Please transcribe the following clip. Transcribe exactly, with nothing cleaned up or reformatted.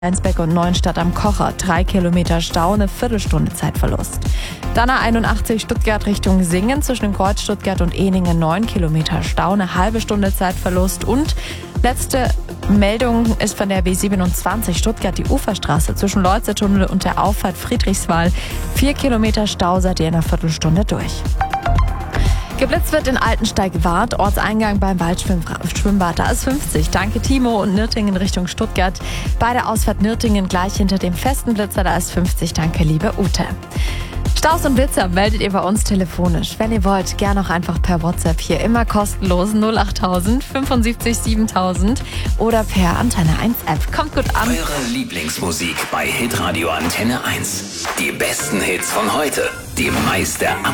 Rheinsbeck und Neuenstadt am Kocher, drei Kilometer Stau, eine Viertelstunde Zeitverlust. Dann A einundachtzig Stuttgart Richtung Singen, zwischen Kreuz Stuttgart und Ehningen neun Kilometer Stau, eine halbe Stunde Zeitverlust. Und letzte Meldung ist von der B siebenundzwanzig Stuttgart, die Uferstraße zwischen Leutzertunnel und der Auffahrt Friedrichswald, vier Kilometer Stau, seid ihr in einer Viertelstunde durch. Geblitzt wird in Altensteig-Wart, Ortseingang beim Waldschwimmbad. Da ist fünfzig. Danke Timo. Und Nürtingen Richtung Stuttgart. Bei der Ausfahrt Nürtingen gleich hinter dem festen Blitzer. Da ist fünfzig. Danke, liebe Ute. Staus und Blitzer meldet ihr bei uns telefonisch. Wenn ihr wollt, gerne auch einfach per WhatsApp hier. Immer kostenlos null achttausend fünfundsiebzig siebentausend oder per Antenne eins App. Kommt gut an. Eure Lieblingsmusik bei Hitradio Antenne eins. Die besten Hits von heute. Die meiste